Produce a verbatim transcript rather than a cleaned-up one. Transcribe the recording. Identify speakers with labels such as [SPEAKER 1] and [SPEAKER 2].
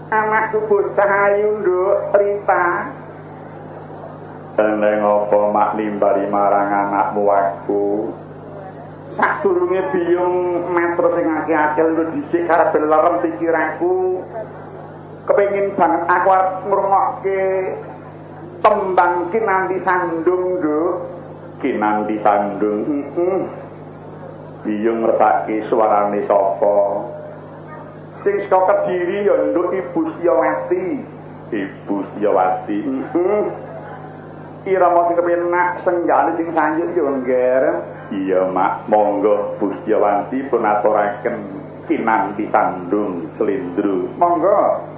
[SPEAKER 1] Anakku bocah ayu nduk Rita.
[SPEAKER 2] Eneng apa mak nimbali marang anakmu aku?
[SPEAKER 1] Sadurunge biyung metro sing akeh-akeh lu dhisik karep lerem pikiranku. Kepengin banget aku arep ngrungokke tembang Kinanti Sandung, Nduk.
[SPEAKER 2] Kinanti Sandung. Heeh. Biyung ngrasake suarane sapa?
[SPEAKER 1] Sing saka Kediri ya Nduk Ibu Siyawati.
[SPEAKER 2] Ibu Siyawati.
[SPEAKER 1] Heeh. Irama sing kepenak senggale sing sanjut ya ngger.
[SPEAKER 2] Iya mak, monggo Bu Siyawati pun aturaken Kinanti Sandung Slendro.
[SPEAKER 1] Monggo.